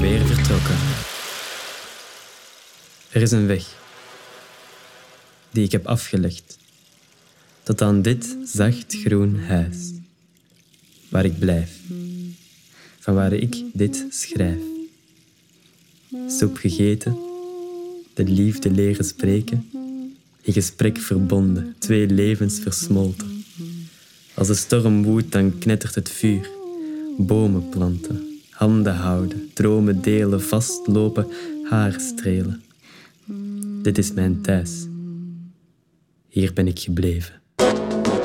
weer vertrokken. Er is een weg die ik heb afgelegd tot aan dit zacht groen huis, waar ik blijf, van waar ik dit schrijf. Soep gegeten, de liefde leren spreken, in gesprek verbonden, twee levens versmolten. Als de storm woedt, dan knettert het vuur. Bomen planten, handen houden, dromen delen, vastlopen, haar strelen. Dit is mijn thuis. Hier ben ik gebleven.